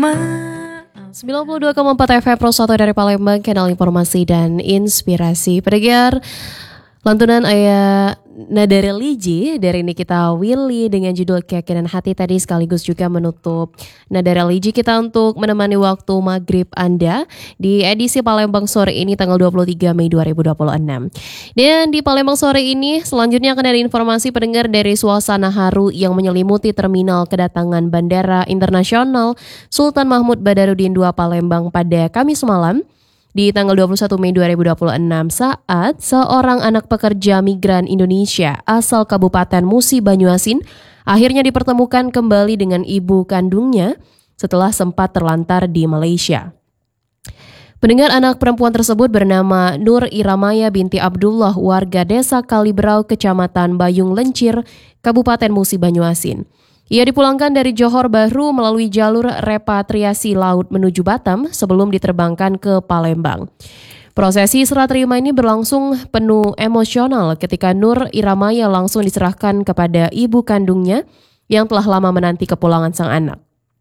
92,4 FM Pro 1 dari Palembang, kanal informasi dan inspirasi. Pendengar, lantunan ayat nada religi dari Nikita Willy dengan judul Keyakinan Hati tadi sekaligus juga menutup nada religi kita untuk menemani waktu maghrib Anda di edisi Palembang sore ini tanggal 23 Mei 2026. Dan di Palembang sore ini selanjutnya akan ada informasi pendengar dari suasana haru yang menyelimuti terminal kedatangan Bandara Internasional Sultan Mahmud Badarudin II Palembang pada Kamis malam di tanggal 21 Mei 2026 saat seorang anak pekerja migran Indonesia asal Kabupaten Musi Banyuasin akhirnya dipertemukan kembali dengan ibu kandungnya setelah sempat terlantar di Malaysia. Pendengar, anak perempuan tersebut bernama Nur Iramaya binti Abdullah, warga desa Kaliberau, Kecamatan Bayung Lencir, Kabupaten Musi Banyuasin. Ia dipulangkan dari Johor Bahru melalui jalur repatriasi laut menuju Batam sebelum diterbangkan ke Palembang. Prosesi serah terima ini berlangsung penuh emosional ketika Nur Iramaya langsung diserahkan kepada ibu kandungnya yang telah lama menanti kepulangan sang anak.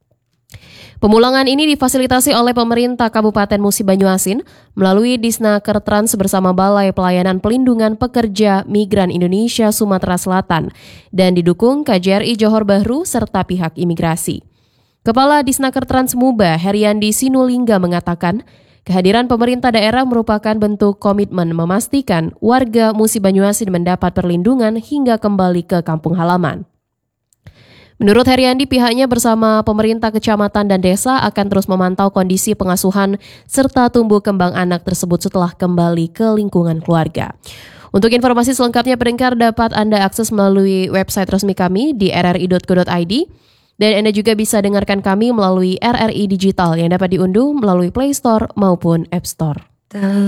Pemulangan ini difasilitasi oleh pemerintah Kabupaten Musi Banyuasin melalui Disnaker Trans bersama Balai Pelayanan Pelindungan Pekerja Migran Indonesia Sumatera Selatan dan didukung KJRI Johor Bahru serta pihak imigrasi. Kepala Disnaker Trans Muba Heriandi Sinulingga mengatakan, kehadiran pemerintah daerah merupakan bentuk komitmen memastikan warga Musi Banyuasin mendapat perlindungan hingga kembali ke kampung halaman. Menurut Heriandi, pihaknya bersama pemerintah kecamatan dan desa akan terus memantau kondisi pengasuhan serta tumbuh kembang anak tersebut setelah kembali ke lingkungan keluarga. Untuk informasi selengkapnya pendengar dapat Anda akses melalui website resmi kami di rri.co.id dan Anda juga bisa dengarkan kami melalui RRI Digital yang dapat diunduh melalui Play Store maupun App Store.